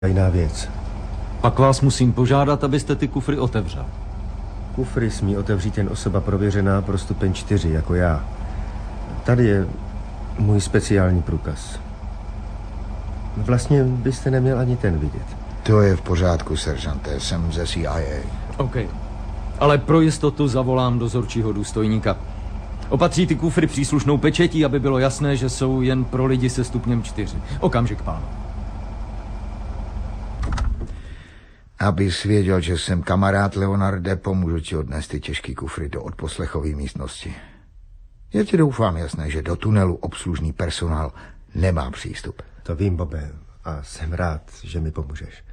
Jiná věc. Pak vás musím požádat, abyste ty kufry otevřel. Kufry smí otevřít jen osoba prověřená pro stupeň 4, jako já. Tady je můj speciální průkaz. Vlastně byste neměl ani ten vidět. To je v pořádku, seržante, jsem ze CIA. OK. Ale pro jistotu zavolám dozorčího důstojníka. Opatří ty kufry příslušnou pečetí, aby bylo jasné, že jsou jen pro lidi se stupněm 4. Okamžik, pánu. Abys věděl, že jsem kamarád Leonarde, pomůžu ti odnést ty těžký kufry do odposlechové místnosti. Je ti doufám jasné, že do tunelu obslužný personál nemá přístup. To vím, Bobe, a jsem rád, že mi pomůžeš.